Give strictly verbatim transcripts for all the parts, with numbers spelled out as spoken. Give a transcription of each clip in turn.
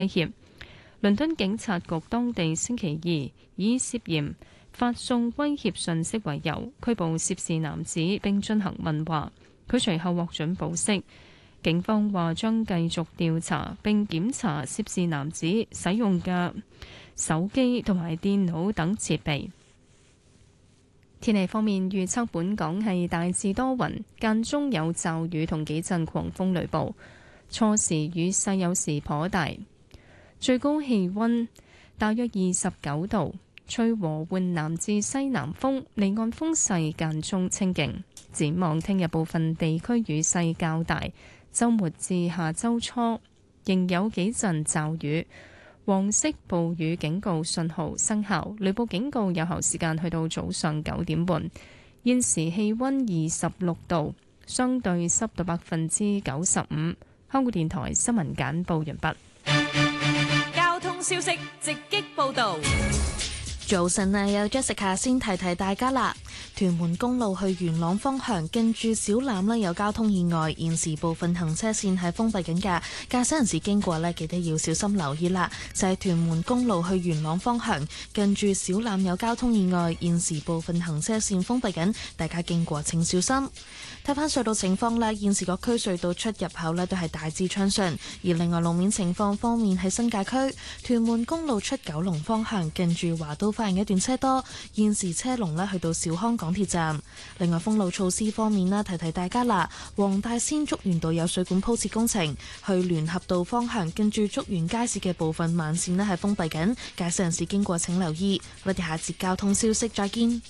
威脅。倫敦警察局當地星期二以涉嫌發送威脅信息為由，拘捕涉事男子並進行問話。佢隨後獲准保釋。警方話將繼續調查並檢查涉事男子使用嘅手機同埋電腦等設備。天氣方面預測，本港係大致多雲，間中有驟雨同幾陣狂風雷暴，初時雨勢有時頗大。最高氣溫大約二十九度，吹和緩南至西南風，離岸風勢間中清勁。展望聽日部分地區雨勢較大，週末至下週初仍有幾陣驟雨。黃色暴雨警告信號生效，雷暴警告有效時間去到早上九點半。現時氣溫二十六度，相對濕度百分之九十五。香港電台新聞簡報完畢。 消息直擊報道。 早晨啊，有 Jessica 先提提大家啦。屯門公路去元朗方向近住小欖呢有交通意外，現時部分行車線係封閉緊㗎，駕駛人士經過呢記得要小心留意啦。就係屯門公路去元朗方向近住小欖有交通意外，現時部分行車線封閉緊，大家經過請小心。睇返隧道情況啦，現時各區隧道出入口呢都係大致暢順，而另外路面情況方面喺新界區屯門公路出九龍方向近住華都花園一段車多，現時車龍呢去到兆康港鐵站。另外封路措施方面啦，提提大家啦，黃大仙竹園道有水管鋪設工程，去聯合道方向近住竹園街市嘅部分慢線呢係封閉緊，駕駛人士經過請留意。我哋下節交通消息再見。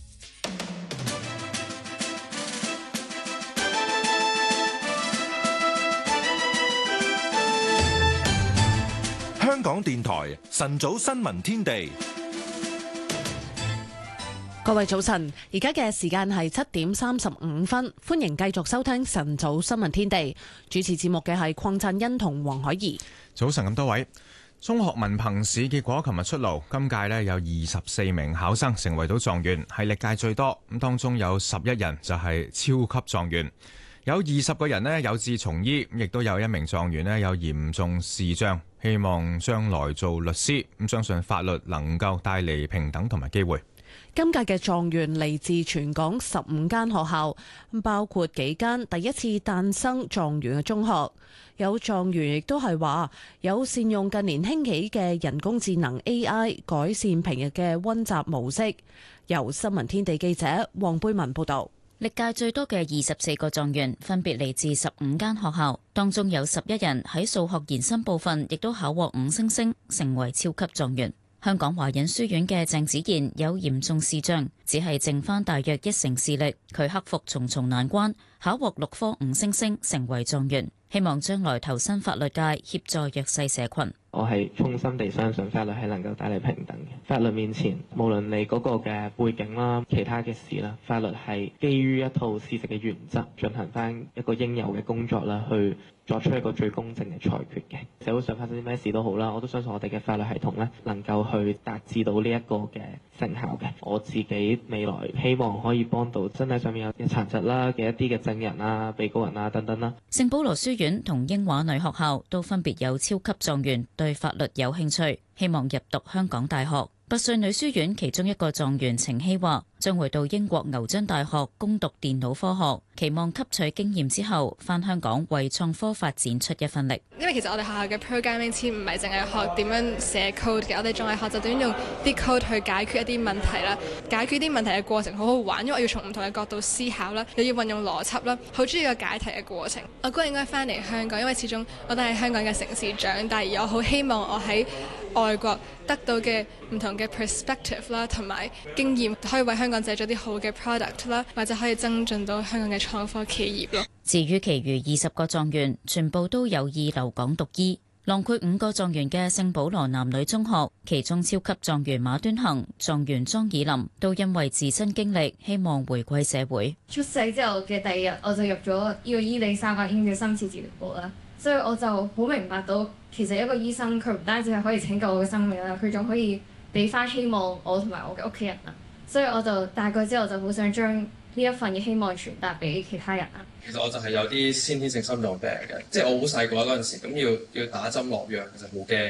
香港電台晨早新聞天地， 各位早晨，而家嘅時間係七點三十五分，歡迎繼續收聽晨早新聞天地。主持節目嘅係鄺振欣同黃海怡。 早晨咁多位，中學文憑試結果琴日出爐，今屆呢有二十四名考生成為到狀元，係歷屆最多。咁當中有十一人就係超級狀元。有二十個人呢有志從醫，亦都有一名狀元呢有嚴重視障，希望將來做律師。咁相信法律能夠帶嚟平等同埋機會。 今屆嘅狀元嚟自全港十五間學校，包括幾間第一次誕生狀元嘅中學。有狀元亦都係話有善用近年興起嘅人工智能 A I 改善平日嘅溫習模式。由新聞天地記者黃貝文報道。 歷屆最多嘅二十四個狀元分別嚟自十五間學校，當中有十一人喺數學延伸部分亦都考獲五星星，成為超級狀元。香港華仁書院嘅鄭子賢有嚴重視障，只係剩翻大約一成視力，佢克服重重難關，考獲六科五星星，成為狀元。希望將來投身法律界，協助弱勢社群。 我係衷心地相信法律係能夠帶嚟平等嘅。法律面前，無論你嗰個嘅背景啦、其他嘅事啦，法律係基於一套事實嘅原則，進行翻一個應有嘅工作啦，去作出一個最公正嘅裁決嘅。社會上發生啲咩事都好啦，我都相信我哋嘅法律系統咧，能夠去達至到呢一個嘅成效嘅。我自己未來希望可以幫到身體上面有殘疾啦嘅一啲嘅證人啊、被告人啊等等啦。 聖保羅書院同英華女學校都分別有超級狀元對法律有興趣，希望入讀香港大學。拔萃女書院其中一個狀元程希話，將會到英國牛津大學攻讀電腦科學，期望吸取經驗之後返香港為創科發展出一份力。 因為其實我哋學校嘅 programming team 唔係淨係學點樣寫 code 嘅，我哋仲係學習點樣用啲 code 去解決一啲問題啦。解決啲問題嘅過程好好玩，因為我要從唔同嘅角度思考啦，又要運用邏輯啦，好中意個解題嘅過程。我估應該翻嚟香港，因為始終我都係香港嘅城市長大，而我好希望我喺外國得到嘅唔同嘅 perspective 啦，同埋經驗，可以為香港製造啲好嘅 product 啦，或者可以增進到香港嘅創科企業咯。 至於其餘二十個狀元，全部都有意留港讀醫。囊括五個狀元嘅聖保羅男女中學，其中超級狀元馬端行、狀元莊以林，都因為自身經歷，希望回歸社會。 出世之後嘅第二日，我就入咗呢個伊利沙伯醫院嘅深切治療部啦，所以我就好明白到，其實一個醫生佢唔單止係可以拯救我嘅生命啦，佢仲可以俾翻希望我同埋我嘅屋企人啦。所以我就大個之後就好想將呢一份嘅希望傳達俾其他人啦。 其實我就係有啲先天性心臟病嘅，即係我好細個嗰陣時，咁要要打針落藥，其實好驚。